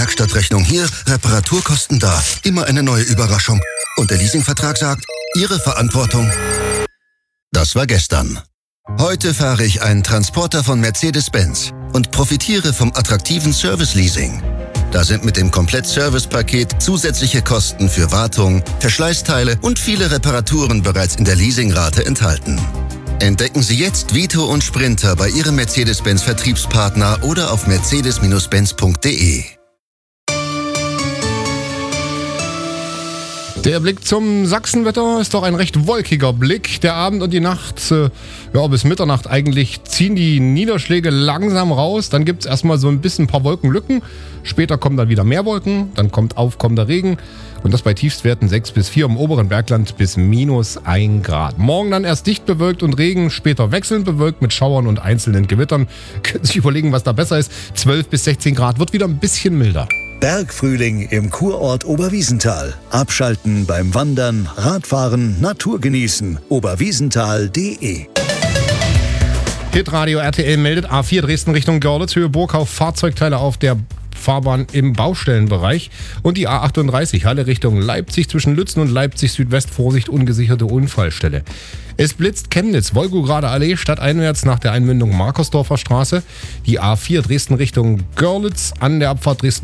Werkstattrechnung hier, Reparaturkosten da. Immer eine neue Überraschung. Und der Leasingvertrag sagt, Ihre Verantwortung. Das war gestern. Heute fahre ich einen Transporter von Mercedes-Benz und profitiere vom attraktiven Service-Leasing. Da sind mit dem Komplett-Service-Paket zusätzliche Kosten für Wartung, Verschleißteile und viele Reparaturen bereits in der Leasingrate enthalten. Entdecken Sie jetzt Vito und Sprinter bei Ihrem Mercedes-Benz-Vertriebspartner oder auf mercedes-benz.de. Der Blick zum Sachsenwetter ist doch ein recht wolkiger Blick. Der Abend und die Nacht, bis Mitternacht eigentlich, ziehen die Niederschläge langsam raus. Dann gibt es erstmal so ein paar Wolkenlücken. Später kommen dann wieder mehr Wolken. Dann kommt aufkommender Regen. Und das bei Tiefstwerten 6 bis 4 im oberen Bergland bis -1 Grad. Morgen dann erst dicht bewölkt und Regen, später wechselnd bewölkt mit Schauern und einzelnen Gewittern. Können Sie sich überlegen, was da besser ist. 12 bis 16 Grad, wird wieder ein bisschen milder. Bergfrühling im Kurort Oberwiesenthal. Abschalten beim Wandern, Radfahren, Natur genießen. oberwiesenthal.de. Hitradio RTL meldet A4 Dresden Richtung Görlitz, Höhe Burgkauf, Fahrzeugteile auf der Fahrbahn im Baustellenbereich. Und die A38 Halle Richtung Leipzig zwischen Lützen und Leipzig Südwest, Vorsicht, ungesicherte Unfallstelle. Es blitzt Chemnitz, Wolgograder Allee, stadteinwärts nach der Einmündung Markersdorfer Straße. Die A4 Dresden Richtung Görlitz an der Abfahrt Dresden